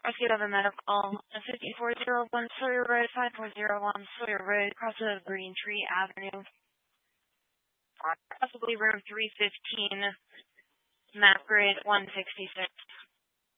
Rescue of a medical 5401 Sawyer Road, 5401 Sawyer Road, across of Green Tree Avenue. Possibly room 315, map grid 166.